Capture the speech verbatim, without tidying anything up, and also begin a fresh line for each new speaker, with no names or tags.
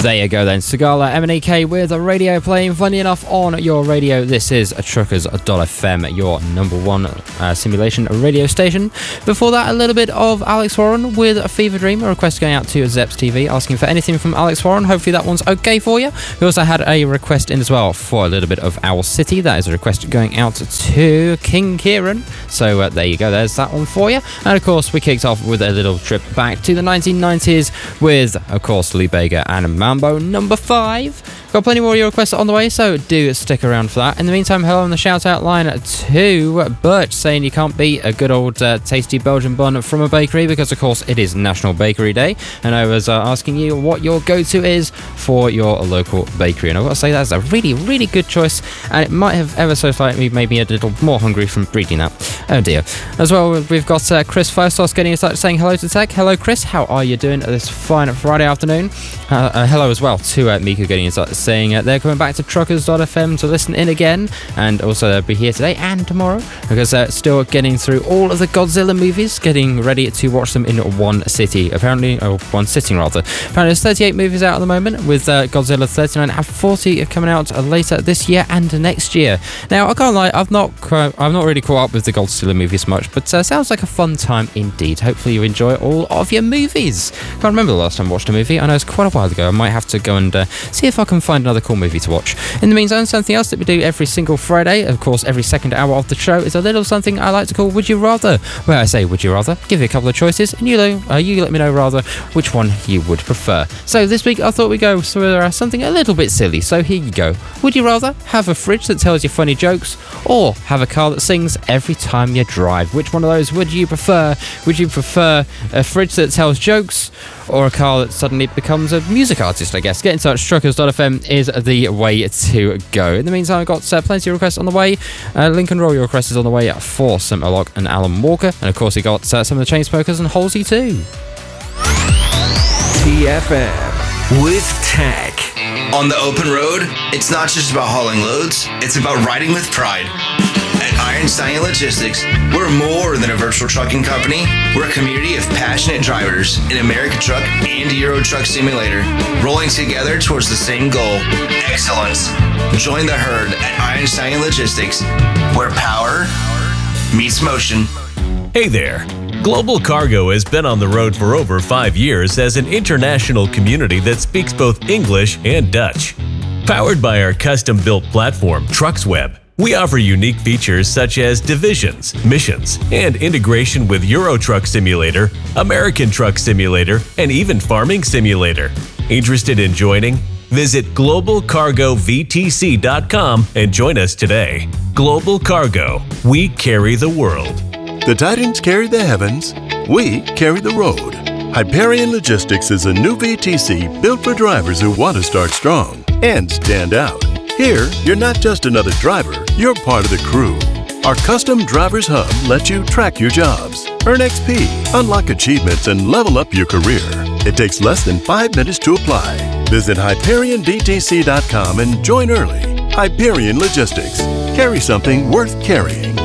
There you go then, Sigala M N E K with a radio playing funny enough on your radio. This is truckers dot f m, your number one uh, simulation radio station. Before that, a little bit of Alex Warren with a Fever Dream, a request going out to Zeps T V asking for anything from Alex Warren. Hopefully that one's okay for you. We also had a request in as well for a little bit of Owl City. That is a request going out to King Kieran. So uh, there you go, there's that one for you. And of course we kicked off with a little trip back to the nineteen nineties with, of course, Lee Baker and Mambo number five. Got plenty more of your requests on the way, so do stick around for that. In the meantime, hello on the shout out line to Birch, saying you can't beat a good old uh, tasty Belgian bun from a bakery because of course it is National Bakery Day, and I was uh, asking you what your go-to is for your local bakery, and I've got to say that's a really really good choice, and it might have ever so slightly made me a little more hungry from reading that. Oh dear. As well, we've got uh, Chris Firesauce getting in touch saying hello to Tech. Hello Chris, how are you doing this fine Friday afternoon? Uh, uh, hello as well to uh, Mika getting in touch saying uh, they're coming back to truckers dot f m to listen in again, and also they'll be here today and tomorrow because they're still getting through all of the Godzilla movies, getting ready to watch them in one city. Apparently, or one sitting rather. Apparently there's thirty-eight movies out at the moment, with uh, Godzilla thirty-nine and forty coming out uh, later this year and next year. Now I can't lie, I've not uh, I've not really caught up with the Godzilla movies much, but uh, sounds like a fun time indeed. Hopefully you enjoy all of your movies. Can't remember the last time I watched a movie. I know it's quite a while ago. I might have to go and uh, see if I can find another cool movie to watch. In the meantime, something else that we do every single Friday, of course every second hour of the show, is a little something I like to call Would You Rather, where I say Would You Rather, give you a couple of choices, and you know, uh, you let me know rather which one you would prefer. So this week I thought we'd go for uh, something a little bit silly, so here you go. Would you rather have a fridge that tells you funny jokes, or have a car that sings every time you drive? Which one of those would you prefer? Would you prefer a fridge that tells jokes, or a car that suddenly becomes a music artist, I guess? Get in touch, truckers dot f m is the way to go. In the meantime, I've got uh, plenty of requests on the way. Uh, Lincoln Roll, your request is on the way for Sam Alok and Alan Walker, and of course we got uh, some of the Chainsmokers and Halsey too.
T F M
with Tech. On the open road, it's not just about hauling loads, it's about riding with pride. At Iron Stallion Logistics, we're more than a virtual trucking company. We're a community of passionate drivers in America Truck and Euro Truck Simulator, rolling together towards the same goal, excellence. Join the herd at Iron Stallion Logistics, where power meets motion.
Hey there. Global Cargo has been on the road for over five years as an international community that speaks both English and Dutch. Powered by our custom-built platform, TrucksWeb, we offer unique features such as divisions, missions, and integration with Euro Truck Simulator, American Truck Simulator, and even Farming Simulator. Interested in joining? Visit global cargo v t c dot com and join us today. Global Cargo, we carry the world.
The Titans carry the heavens, we carry the road. Hyperion Logistics is a new V T C built for drivers who want to start strong and stand out. Here, you're not just another driver, you're part of the crew. Our custom Drivers Hub lets you track your jobs, earn X P, unlock achievements, and level up your career. It takes less than five minutes to apply. Visit hyperion v t c dot com and join early. Hyperion Logistics. Carry something worth carrying.